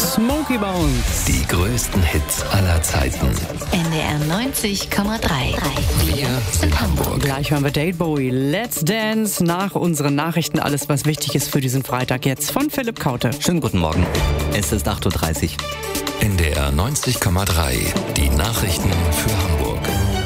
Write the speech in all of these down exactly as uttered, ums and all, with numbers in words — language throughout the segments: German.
Smokey Bones. Die größten Hits aller Zeiten. N D R neunzig Komma drei. Wir sind Hamburg. Gleich hören wir David Bowie. Let's Dance. Nach unseren Nachrichten alles, was wichtig ist für diesen Freitag. Jetzt von Philipp Kaute. Schönen guten Morgen. Es ist acht Uhr dreißig. N D R neunzig Komma drei. Die Nachrichten für Hamburg.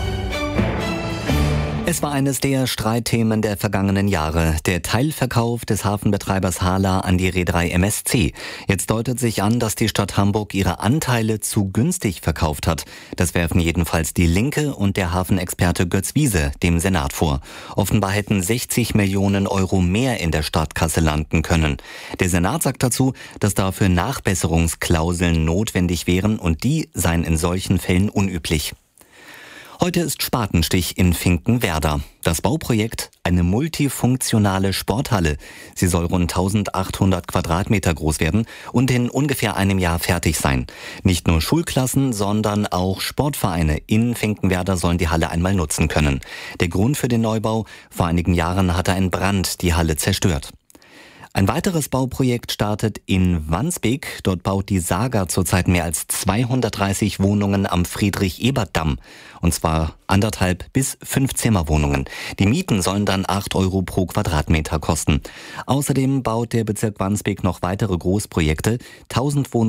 Es war eines der Streitthemen der vergangenen Jahre, der Teilverkauf des Hafenbetreibers Hala an die Reederei M S C. Jetzt deutet sich an, dass die Stadt Hamburg ihre Anteile zu günstig verkauft hat. Das werfen jedenfalls die Linke und der Hafenexperte Götz Wiese dem Senat vor. Offenbar hätten sechzig Millionen Euro mehr in der Stadtkasse landen können. Der Senat sagt dazu, dass dafür Nachbesserungsklauseln notwendig wären und die seien in solchen Fällen unüblich. Heute ist Spatenstich in Finkenwerder. Das Bauprojekt, eine multifunktionale Sporthalle. Sie soll rund eintausendachthundert Quadratmeter groß werden und in ungefähr einem Jahr fertig sein. Nicht nur Schulklassen, sondern auch Sportvereine in Finkenwerder sollen die Halle einmal nutzen können. Der Grund für den Neubau: vor einigen Jahren hatte ein Brand die Halle zerstört. Ein weiteres Bauprojekt startet in Wandsbek. Dort baut die Saga zurzeit mehr als zweihundertdreißig Wohnungen am Friedrich-Ebert-Damm. Und zwar anderthalb bis fünf Zimmerwohnungen. Die Mieten sollen dann acht Euro pro Quadratmeter kosten. Außerdem baut der Bezirk Wandsbek noch weitere Großprojekte. tausend Wohnungen